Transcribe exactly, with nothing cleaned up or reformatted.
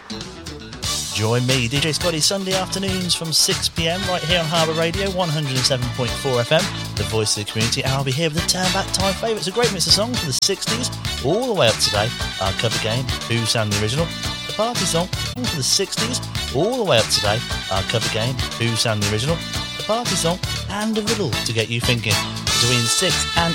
Join me, D J Scotty, Sunday afternoons from six p m right here on Harbour Radio, one oh seven point four F M, the voice of the community, and I'll be here with the Turn Back Time favourites, a great mix of songs from the sixties all the way up today. Our cover game, Who Sang the Original? The party song from the sixties all the way up today. Our cover game, Who Sang the Original? The party song, and a riddle to get you thinking. Between six and